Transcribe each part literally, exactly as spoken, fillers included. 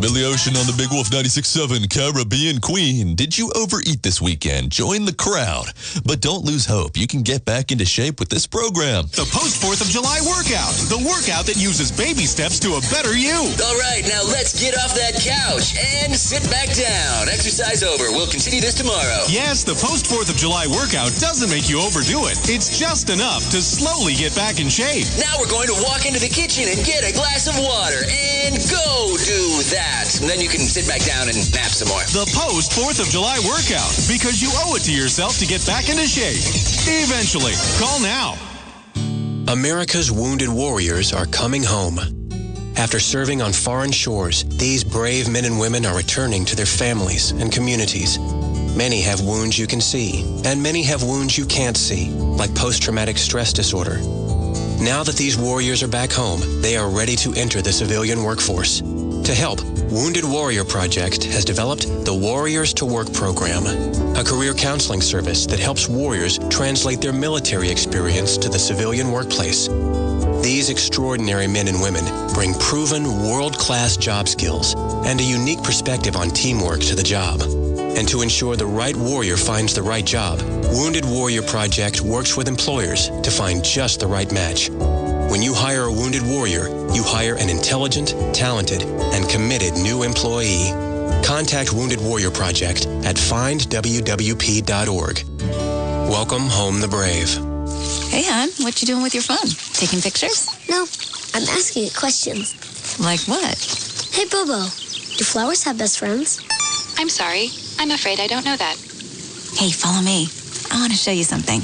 Billy Ocean on the Big Wolf ninety-six point seven Caribbean Queen. Did you overeat this weekend? Join the crowd. But don't lose hope. You can get back into shape with this program. The post fourth of July workout. The workout that uses baby steps to a better you. All right, now let's get off that couch and sit back down. Exercise over. We'll continue this tomorrow. Yes, the post fourth of July workout doesn't make you overdo it. It's just enough to slowly get back in shape. Now we're going to walk into the kitchen and get a glass of water and go do that. And then you can sit back down and nap some more. The post fourth of July workout, because you owe it to yourself to get back into shape. Eventually. Call now. America's wounded warriors are coming home. After serving on foreign shores, these brave men and women are returning to their families and communities. Many have wounds you can see, and many have wounds you can't see, like post-traumatic stress disorder. Now that these warriors are back home, they are ready to enter the civilian workforce. To help, Wounded Warrior Project has developed the Warriors to Work program, a career counseling service that helps warriors translate their military experience to the civilian workplace. These extraordinary men and women bring proven world-class job skills and a unique perspective on teamwork to the job. And to ensure the right warrior finds the right job, Wounded Warrior Project works with employers to find just the right match. When you hire a wounded warrior, you hire an intelligent, talented, and committed new employee. Contact Wounded Warrior Project at find w w p dot org. Welcome home the brave. Hey, hon, what you doing with your phone? Taking pictures? No, I'm asking it questions. Like what? Hey, Bobo, do flowers have best friends? I'm sorry. I'm afraid I don't know that. Hey, follow me. I want to show you something.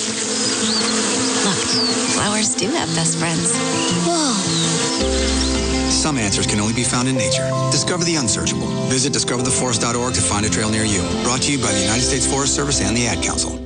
Look, flowers do have best friends. Whoa. Some answers can only be found in nature. Discover the unsearchable. Visit discover the forest dot org to find a trail near you. Brought to you by the United States Forest Service and the Ad Council.